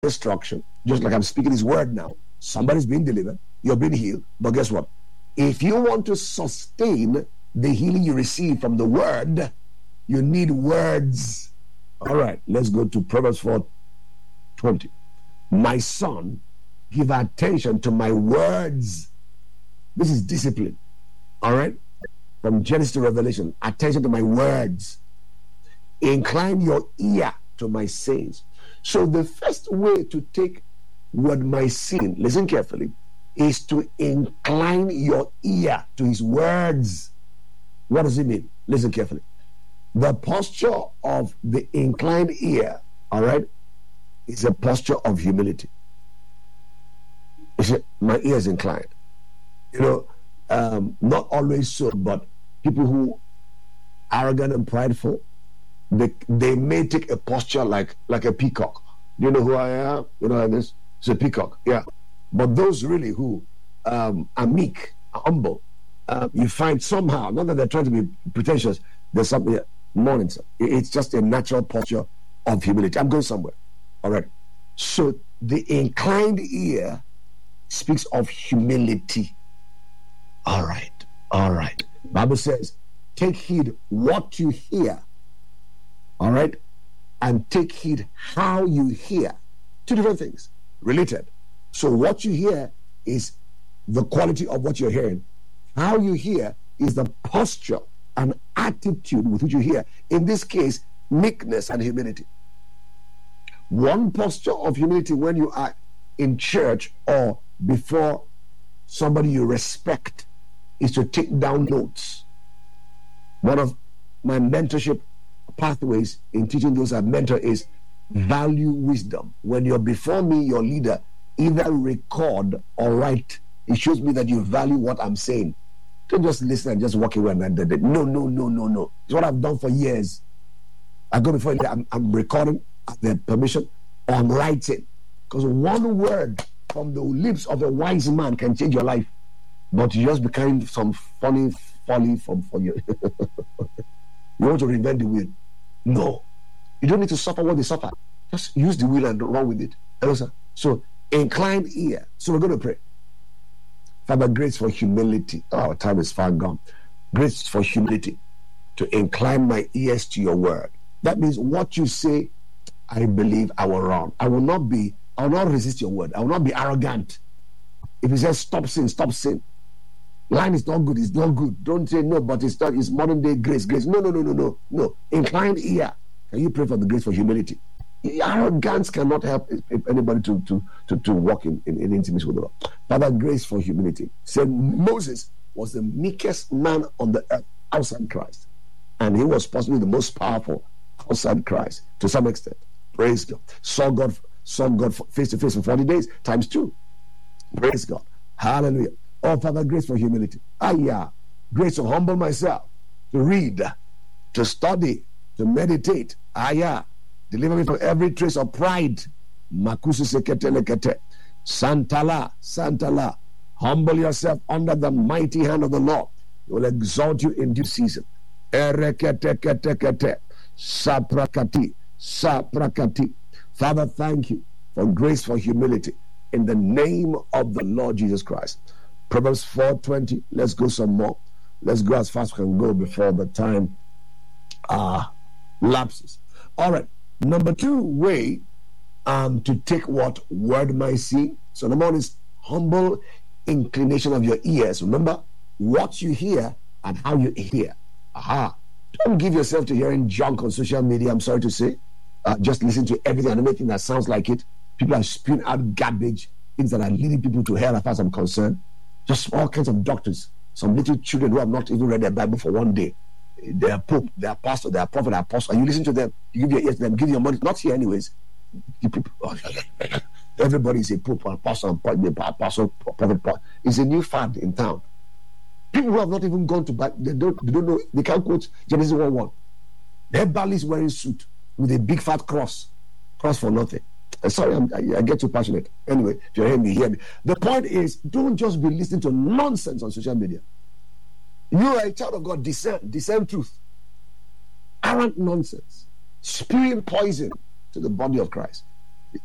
instruction, just like I'm speaking His word now. Somebody's being delivered, you're being healed. But guess what? If you want to sustain the healing you receive from the word, you need words. All right, let's go to Proverbs 4:20. My son, give attention to my words. This is discipline. All right? From Genesis to Revelation, attention to my words. Incline your ear to my sayings. So the first way to take what my sin, listen carefully, is to incline your ear to His words. What does it mean? Listen carefully. The posture of the inclined ear, all right, is a posture of humility. You see, my ear is inclined. You know, not always so, but people who are arrogant and prideful, they may take a posture like a peacock. Do you know who I am? You know like this? It's a peacock, yeah. But those really who are meek, are humble, you find somehow, not that they're trying to be pretentious, there's something more inside. It's just a natural posture of humility. I'm going somewhere. All right. So the inclined ear speaks of humility. All right. All right. Bible says, take heed what you hear. All right. And take heed how you hear. Two different things related. So what you hear is the quality of what you're hearing. How you hear is the posture and attitude with which you hear. In this case, meekness and humility. One posture of humility when you are in church or before somebody you respect is to take down notes. One of my mentorship pathways in teaching those I mentor is value wisdom. When you're before me, your leader, either record or write. It shows me that you value what I'm saying. Don't just listen and just walk away and no. It's what I've done for years. I go before you, I'm recording at the permission, or I'm writing. Because one word from the lips of a wise man can change your life. But you just become some funny folly for you. You want to reinvent the wheel. No. You don't need to suffer what they suffer. Just use the wheel and run with it. Hello, sir. So, inclined ear. So we're going to pray. Father, grace for humility. Oh, our time is far gone. Grace for humility. To incline my ears to your word. That means what you say, I believe I will run. I will not resist your word. I will not be arrogant. If it says stop sin, stop sin. Line is not good, it's not good. Don't say no, but it's not, it's modern day grace. No. Inclined ear. Can you pray for the grace for humility? Arrogance cannot help anybody to walk in intimacy with the Lord. Father, grace for humility. Said Moses was the meekest man on the earth outside Christ. And he was possibly the most powerful outside Christ to some extent. Praise God. Saw God face to face for 40 days times 2. Praise God. Hallelujah. Oh, Father, grace for humility. Grace to humble myself, to read, to study, to meditate. Deliver me from every trace of pride. Makusu seketelekete. Santala. Humble yourself under the mighty hand of the Lord. He will exalt you in due season. Ereketekete. Saprakati. Father, thank you for grace for humility in the name of the Lord Jesus Christ. Proverbs 4:20. Let's go some more. Let's go as fast as we can go before the time lapses. All right. Number 2 way to take what word might see. So number 1 is humble inclination of your ears. Remember what you hear and how you hear. Don't give yourself to hearing junk on social media. I'm sorry to say. Just listen to everything and anything that sounds like it. People are spewing out garbage, things that are leading people to hell as far as I'm concerned. Just all kinds of doctors, some little children who have not even read their Bible for one day. They are pope, they are pastor, they are prophet, they are apostle. And you listen to them, you give your ears to them, give your money. Not here, anyways. Everybody is a pope, or apostle, apostle, prophet. It's a new fad in town. People who have not even gone to Bible, they don't know. They can't quote Genesis 1:1. Everybody is wearing suit with a big fat cross for nothing. Sorry, I get too passionate. Anyway, if you're hearing me, hear me. The point is, don't just be listening to nonsense on social media. You are a child of God. Discern truth. Arrant nonsense, spewing poison to the body of Christ.